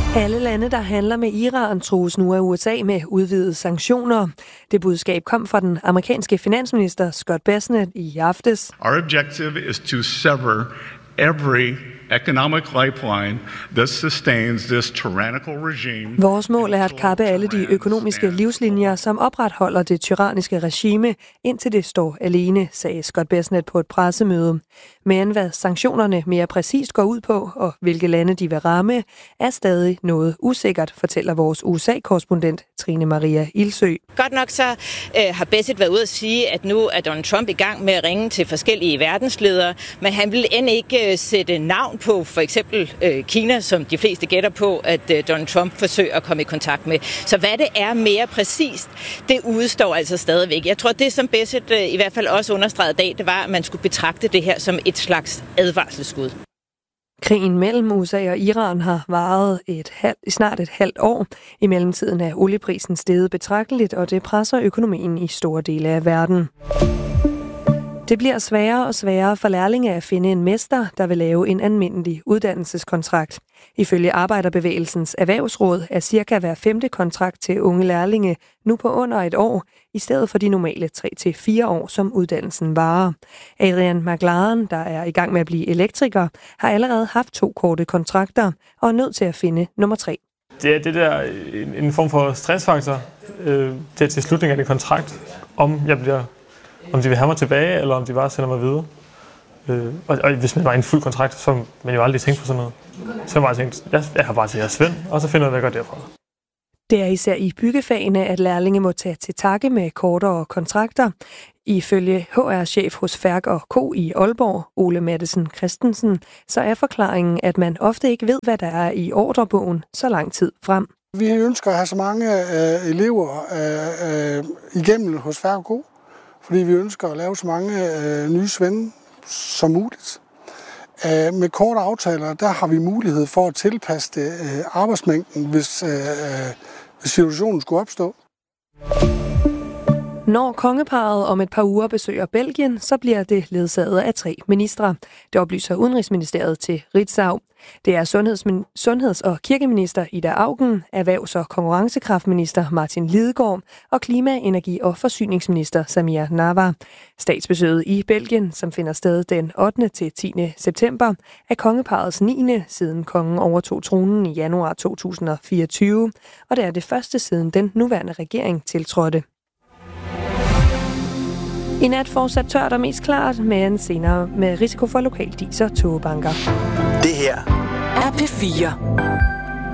Alle lande, der handler med Iran, trues nu af USA med udvidede sanktioner. Det budskab kom fra den amerikanske finansminister Scott Bessent i aftes. Our objective is to sever every economic lifeline that sustains this tyrannical regime. Vores mål er at kappe alle de økonomiske livslinjer, som opretholder det tyranniske regime, indtil det står alene, sagde Scott Bessent på et pressemøde. Men hvad sanktionerne mere præcist går ud på, og hvilke lande de vil ramme, er stadig noget usikkert, fortæller vores USA-korrespondent Trine Maria Ilsø. Godt nok så har Bessent været ude at sige, at nu er Donald Trump i gang med at ringe til forskellige verdensledere, men han vil end ikke sætte navn på for eksempel Kina, som de fleste gætter på, at Donald Trump forsøger at komme i kontakt med. Så hvad det er mere præcist, det udstår altså stadigvæk. Jeg tror, det som Bessent i hvert fald også understregede i dag, det var, at man skulle betragte det her som et slags advarselsskud. Krigen mellem USA og Iran har varet snart et halvt år. I mellemtiden er olieprisen steget betragteligt, og det presser økonomien i store dele af verden. Det bliver sværere og sværere for lærlinge at finde en mester, der vil lave en almindelig uddannelseskontrakt. Ifølge Arbejderbevægelsens Erhvervsråd er cirka hver 5. kontrakt til unge lærlinge nu på under et år, i stedet for de normale 3-4 år, som uddannelsen varer. Adrian McLaren, der er i gang med at blive elektriker, har allerede haft 2 korte kontrakter og er nødt til at finde nummer 3. Det er en form for stressfaktor til slutningen af en kontrakt, om de vil have mig tilbage, eller om de bare sender mig videre. Og hvis man var i en fuld kontrakt, så man jo aldrig tænkt på sådan noget. Så har jeg bare tænkt, jeg har bare til at Svend, og så finder jeg, hvad jeg gør derfra. Det er især i byggefagene, at lærlinge må tage til takke med kortere kontrakter. Ifølge HR-chef hos Færk & Co. i Aalborg, Ole Mattesen Christensen, så er forklaringen, at man ofte ikke ved, hvad der er i ordrebogen så lang tid frem. Vi ønsker at have så mange elever igennem hos Færk & Co., fordi vi ønsker at lave så mange nye svende som muligt. Med korte aftaler, der har vi mulighed for at tilpasse arbejdsmængden, hvis situationen skulle opstå. Når kongeparret om et par uger besøger Belgien, så bliver det ledsaget af 3 ministre. Det oplyser Udenrigsministeriet til Ritzau. Det er sundheds- og kirkeminister Ida Auken, erhvervs- og konkurrencekraftminister Martin Lidegaard og klima-, energi- og forsyningsminister Samir Nawa. Statsbesøget i Belgien, som finder sted den 8. til 10. september, er kongeparrets 9. siden kongen overtog tronen i januar 2024, og det er det første siden den nuværende regering tiltrådte. I nat fortsat tørt og mest klart, men senere med risiko for lokal dis og tågebanker. Det her er P4.